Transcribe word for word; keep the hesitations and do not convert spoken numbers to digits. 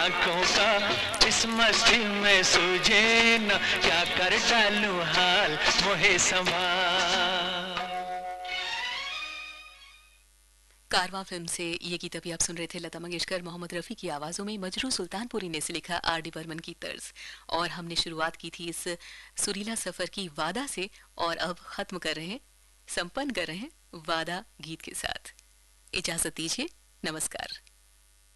आंखों का इस मस्ती में सूझे न, क्या कर डालूं हाल मोहे समा। कारवां फिल्म से ये गीत अभी आप सुन रहे थे लता मंगेशकर मोहम्मद रफ़ी की आवाज़ों में, मजरू सुल्तानपुरी ने इसे लिखा आर डी बर्मन की तर्ज। और हमने शुरुआत की थी इस सुरीला सफ़र की वादा से, और अब ख़त्म कर रहे हैं, संपन्न कर रहे हैं वादा गीत के साथ। इजाज़त दीजिए, नमस्कार।